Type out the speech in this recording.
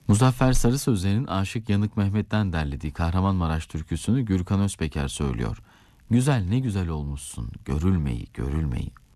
Muzaffer Sarı Sözler'in Aşık Yanık Mehmet'ten derlediği Kahramanmaraş türküsünü Gürkan Özpeker söylüyor. Güzel ne güzel olmuşsun, görülmeyi görülmeyi.